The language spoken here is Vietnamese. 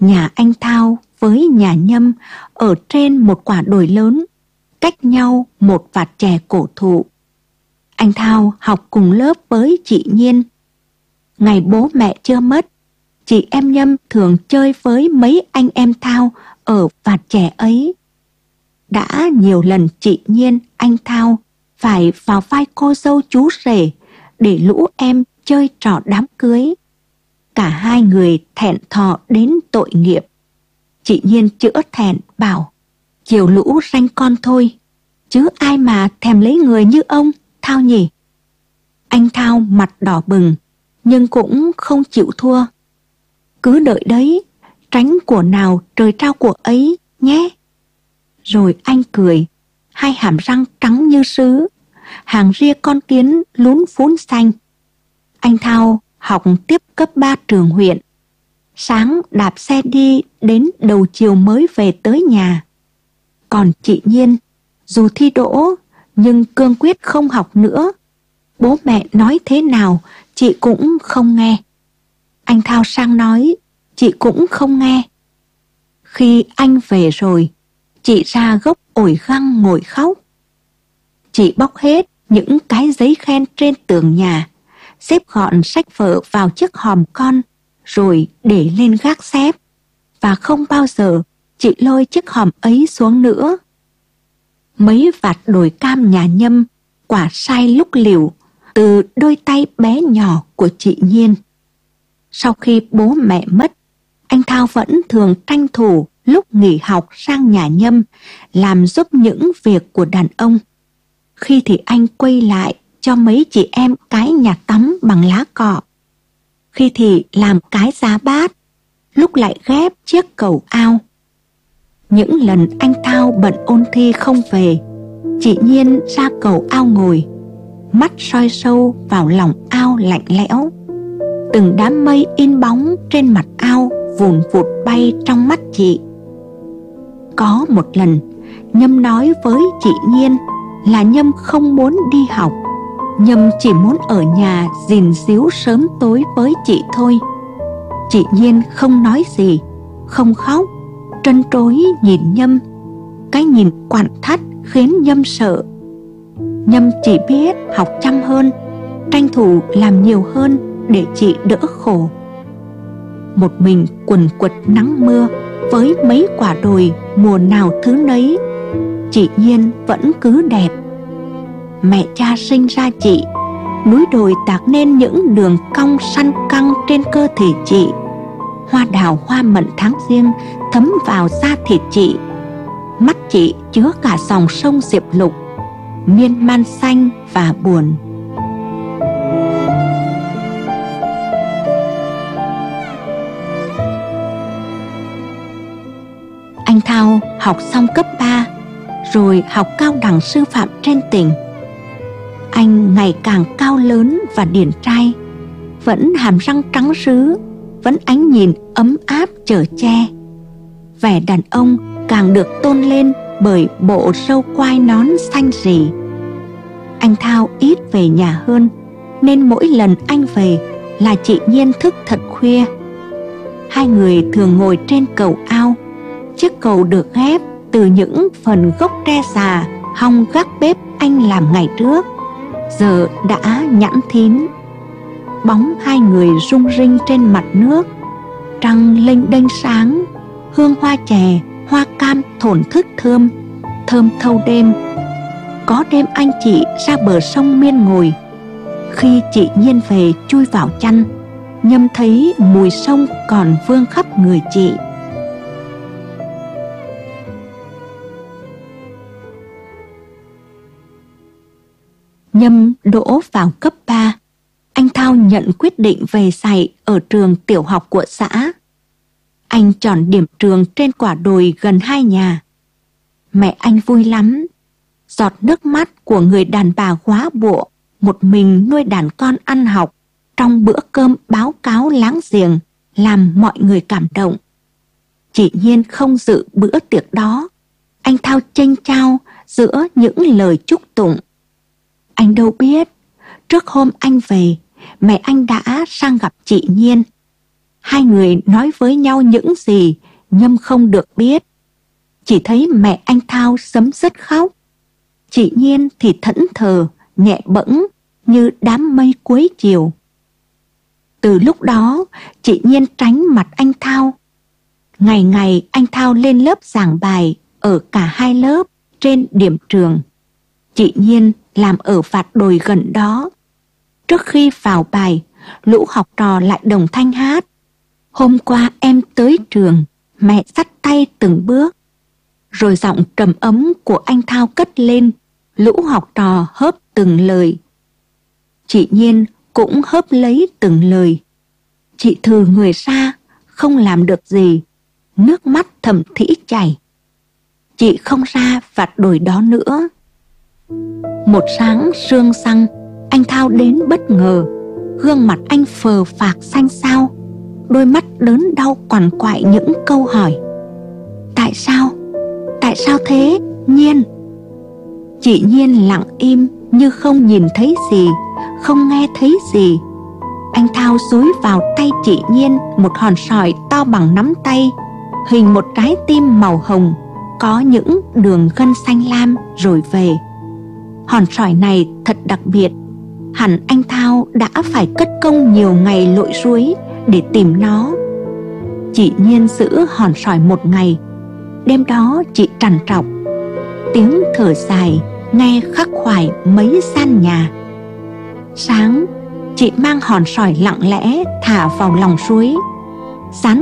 Nhà anh Thao với nhà Nhâm ở trên một quả đồi lớn, cách nhau một vạt chè cổ thụ. Anh Thao học cùng lớp với chị Nhiên. Ngày bố mẹ chưa mất, chị em Nhâm thường chơi với mấy anh em Thao ở vạt chè ấy. Đã nhiều lần chị Nhiên, anh Thao phải vào vai cô dâu chú rể để lũ em chơi trò đám cưới. Cả hai người thẹn thò đến tội nghiệp. Chị Nhiên chữa thẹn bảo: chiều lũ ranh con thôi, chứ ai mà thèm lấy người như ông Thao nhỉ. Anh Thao mặt đỏ bừng nhưng cũng không chịu thua. Cứ đợi đấy, tránh của nào trời trao của ấy nhé. Rồi anh cười, hai hàm răng trắng như sứ, hàng ria con kiến lún phún xanh. Anh Thao học tiếp cấp 3 trường huyện. Sáng đạp xe đi đến đầu chiều mới về tới nhà. Còn chị Nhiên, dù thi đỗ nhưng cương quyết không học nữa. Bố mẹ nói thế nào chị cũng không nghe. Anh Thao sang nói, chị cũng không nghe. Khi anh về rồi, chị ra gốc ổi găng ngồi khóc. Chị bóc hết những cái giấy khen trên tường nhà, xếp gọn sách vở vào chiếc hòm con, rồi để lên gác xếp. Và không bao giờ chị lôi chiếc hòm ấy xuống nữa. Mấy vạt đồi cam nhà Nhâm quả sai lúc liều từ đôi tay bé nhỏ của chị Nhiên. Sau khi bố mẹ mất, anh Thao vẫn thường tranh thủ lúc nghỉ học sang nhà Nhâm làm giúp những việc của đàn ông. Khi thì anh quay lại cho mấy chị em cái nhà tắm bằng lá cọ. Khi thì làm cái giá bát, lúc lại ghép chiếc cầu ao. Những lần anh Thao bận ôn thi không về, chị Nhiên ra cầu ao ngồi, mắt soi sâu vào lòng ao lạnh lẽo. Từng đám mây in bóng trên mặt ao vùn vụt bay trong mắt chị. Có một lần, Nhâm nói với chị Nhiên là Nhâm không muốn đi học. Nhâm chỉ muốn ở nhà rìn ríu sớm tối với chị thôi. Chị Nhiên không nói gì, không khóc, trân trối nhìn Nhâm. Cái nhìn quặn thắt khiến Nhâm sợ. Nhâm chỉ biết học chăm hơn, tranh thủ làm nhiều hơn để chị đỡ khổ. Một mình quần quật nắng mưa với mấy quả đồi mùa nào thứ nấy, chị Nhiên vẫn cứ đẹp. Mẹ cha sinh ra chị, núi đồi tạc nên những đường cong săn căng trên cơ thể chị. Hoa đào hoa mận tháng giêng thấm vào da thịt chị. Mắt chị chứa cả dòng sông Diệp Lục, miên man xanh và buồn. Anh Thao học xong cấp 3, rồi học cao đẳng sư phạm trên tỉnh. Anh ngày càng cao lớn và điển trai, vẫn hàm răng trắng sứ, vẫn ánh nhìn ấm áp chở che. Vẻ đàn ông càng được tôn lên bởi bộ râu quai nón xanh rì. Anh Thao ít về nhà hơn, nên mỗi lần anh về là chị Nhiên thức thật khuya. Hai người thường ngồi trên cầu ao. Chiếc cầu được ghép từ những phần gốc tre già hong gác bếp anh làm ngày trước, giờ đã nhẵn thín. Bóng hai người rung rinh trên mặt nước. Trăng lênh đênh sáng, hương hoa chè, hoa cam thổn thức thơm, thơm thâu đêm. Có đêm anh chị ra bờ sông Miên ngồi. Khi chị Nhiên về chui vào chăn, Nhâm thấy mùi sông còn vương khắp người chị. Nhâm đỗ vào cấp 3. Anh Thao nhận quyết định về dạy ở trường tiểu học của xã. Anh chọn điểm trường trên quả đồi gần hai nhà. Mẹ anh vui lắm. Giọt nước mắt của người đàn bà góa bụa một mình nuôi đàn con ăn học trong bữa cơm báo cáo láng giềng làm mọi người cảm động. Chị Nhiên không dự bữa tiệc đó. Anh Thao chênh chao giữa những lời chúc tụng. Anh đâu biết, trước hôm anh về, mẹ anh đã sang gặp chị Nhiên. Hai người nói với nhau những gì Nhâm không được biết. Chỉ thấy mẹ anh Thao sấm sứt khóc. Chị Nhiên thì thẫn thờ, nhẹ bẫng như đám mây cuối chiều. Từ lúc đó, chị Nhiên tránh mặt anh Thao. Ngày ngày anh Thao lên lớp giảng bài ở cả hai lớp trên điểm trường. Chị Nhiên làm ở vạt đồi gần đó. Trước khi vào bài, lũ học trò lại đồng thanh hát: hôm qua em tới trường, mẹ dắt tay từng bước. Rồi giọng trầm ấm của anh Thao cất lên, lũ học trò hớp từng lời. Chị Nhiên cũng hớp lấy từng lời. Chị thừ người ra, không làm được gì, nước mắt thầm thỉ chảy. Chị không ra vạt đồi đó nữa. Một sáng sương săng, anh Thao đến bất ngờ. Gương mặt anh phờ phạc xanh xao, đôi mắt đớn đau quằn quại những câu hỏi. Tại sao? Tại sao thế, Nhiên? Chị Nhiên lặng im như không nhìn thấy gì, không nghe thấy gì. Anh Thao dúi vào tay chị Nhiên một hòn sỏi to bằng nắm tay, hình một trái tim màu hồng, có những đường gân xanh lam rồi về. Hòn sỏi này thật đặc biệt. Hẳn anh Thao đã phải cất công nhiều ngày lội suối để tìm nó. Chị Nhiên giữ hòn sỏi một ngày. Đêm đó chị trằn trọc, tiếng thở dài nghe khắc khoải mấy gian nhà. Sáng, chị mang hòn sỏi lặng lẽ thả vào lòng suối, dán